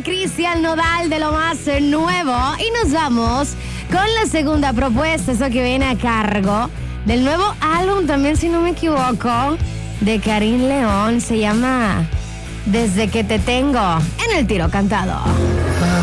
Cristian Nodal, de lo más nuevo. Y nos vamos con la segunda propuesta, eso que viene a cargo del nuevo álbum, también si no me equivoco, de Karim León. Se llama Desde que te tengo, en el Tiro Cantado.